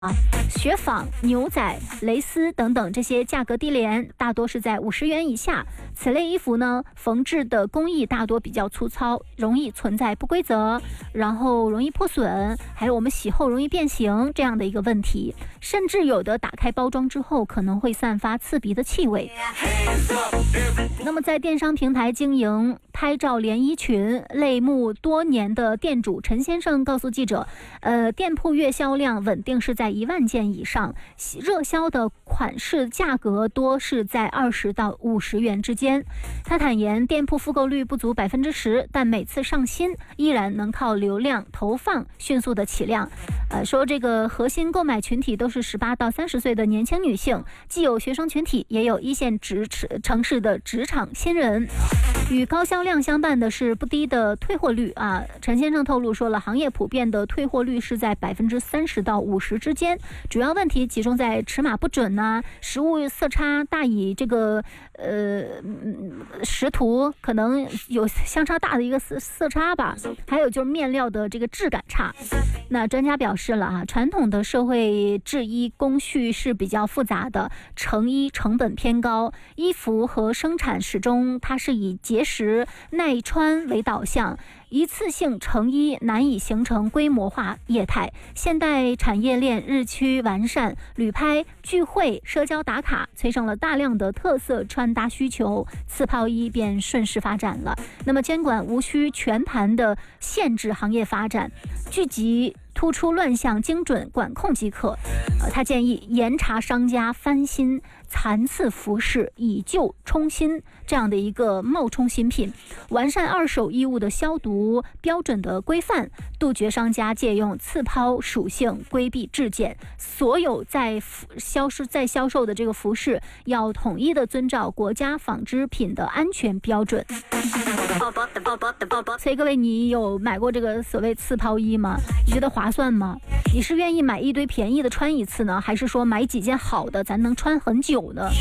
雪纺、牛仔、蕾丝等等这些价格低廉，大多是在50元以下。此类衣服呢，缝制的工艺大多比较粗糙，容易存在不规则，然后容易破损，还有我们洗后容易变形这样的一个问题。甚至有的打开包装之后可能会散发刺鼻的气味。那么在电商平台经营拍照连衣裙类目多年的店主陈先生告诉记者，店铺月销量稳定是在1万件以上，热销的款式价格多是在20到50元之间。他坦言，店铺复购率不足10%，但每次上新依然能靠流量投放迅速的起量。说这个核心购买群体都是18到30岁的年轻女性，既有学生群体，也有一线城市的职场新人。与高销量相伴的是不低的退货率啊。陈先生透露说了，行业普遍的退货率是在30%到50%之间，主要问题集中在尺码不准呐、实物色差大，以这个识图可能有相差大的一个色差吧，还有就是面料的这个质感差。那专家表示了啊，传统的社会制衣工序是比较复杂的，成衣成本偏高，衣服和生产始终它是以结实耐穿为导向，一次性成衣难以形成规模化业态。现代产业链日趋完善，旅拍、聚会、社交打卡催生了大量的特色穿搭需求，刺泡衣便顺势发展了。那么监管无需全盘的限制行业发展，聚集突出乱象，精准管控即可。他建议严查商家翻新残次服饰，以旧充新这样的一个冒充新品，完善二手衣物的消毒标准的规范，杜绝商家借用次抛属性规避质检。所有在销售的这个服饰要统一的遵照国家纺织品的安全标准。所以各位，你有买过这个所谓次抛衣吗？你觉得划算吗？你是愿意买一堆便宜的穿一次呢，还是说买几件好的咱能穿很久呢？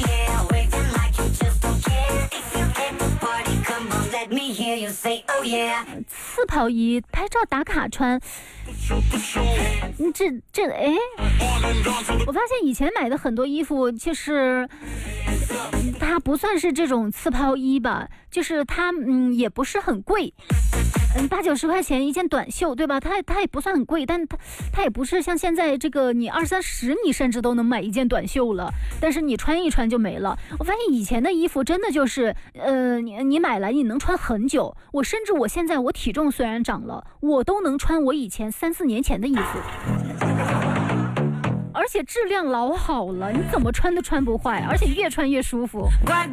次抛衣拍照打卡穿，我发现以前买的很多衣服就是它不算是这种次抛衣吧，就是它也不是很贵，80-90块钱一件短袖，对吧？它也不算很贵，但它也不是像现在这个你20-30你甚至都能买一件短袖了，但是你穿一穿就没了。我发现以前的衣服真的就是你买来你能穿很久，甚至我现在我体重虽然长了，我都能穿我以前3-4年前的衣服，而且质量老好了，你怎么穿都穿不坏，而且越穿越舒服。